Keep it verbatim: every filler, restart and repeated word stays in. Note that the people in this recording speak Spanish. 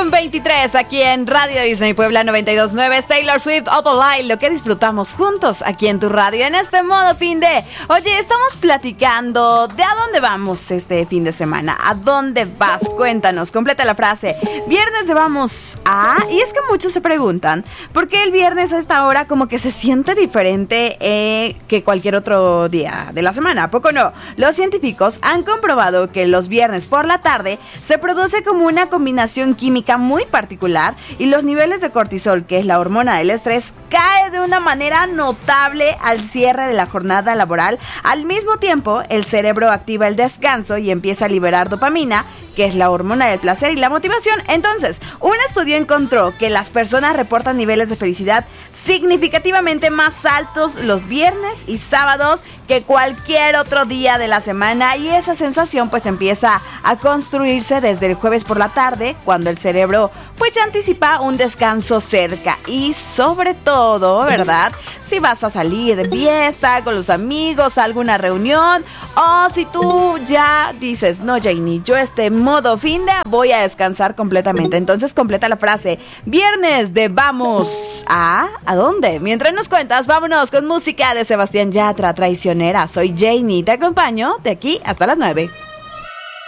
con veintitrés aquí en Radio Disney Puebla noventa y dos punto nueve, Taylor Swift, Opal Light, lo que disfrutamos juntos aquí en tu radio en este modo fin de... Oye, estamos platicando de a dónde vamos este fin de semana. ¿A dónde vas? Cuéntanos, completa la frase. Viernes de vamos a... Y es que muchos se preguntan, ¿por qué el viernes a esta hora como que se siente diferente eh, que cualquier otro día de la semana? ¿A poco no? Los científicos han comprobado que los viernes por la tarde se produce como una combinación química muy particular y los niveles de cortisol, que es la hormona del estrés, cae de una manera notable al cierre de la jornada laboral. Al mismo tiempo, el cerebro activa el descanso y empieza a liberar dopamina, que es la hormona del placer y la motivación. Entonces, un estudio encontró que las personas reportan niveles de felicidad significativamente más altos los viernes y sábados que cualquier otro día de la semana, y esa sensación pues empieza a construirse desde el jueves por la tarde, cuando el cerebro pues ya anticipa un descanso cerca. Y sobre todo, ¿verdad?, si vas a salir de fiesta con los amigos a alguna reunión, o si tú ya dices, no Janie, yo este modo fin de voy a descansar completamente. Entonces completa la frase, viernes de vamos a... ¿A dónde? Mientras nos cuentas, vámonos con música de Sebastián Yatra, Traicionera. Soy Janie, te acompaño de aquí hasta las nueve.